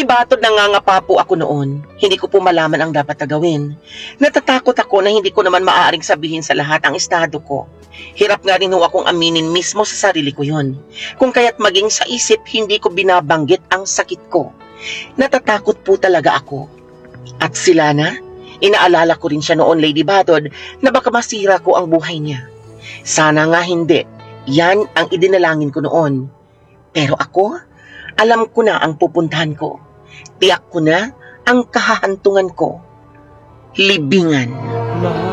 Lady Batod, nangangapa po ako noon. Hindi ko po malaman ang dapat na gawin. Natatakot ako na hindi ko naman maaaring sabihin sa lahat ang estado ko. Hirap nga rin ho akong aminin mismo sa sarili ko yon. Kung kaya't maging sa isip, hindi ko binabanggit ang sakit ko. Natatakot po talaga ako. At si Lana, inaalala ko rin siya noon, Lady Batod, na baka masira ko ang buhay niya. Sana nga hindi. Yan ang idinalangin ko noon. Pero ako, alam ko na ang pupuntahan ko. Tiyak ko na ang kahahantungan ko. Libingan.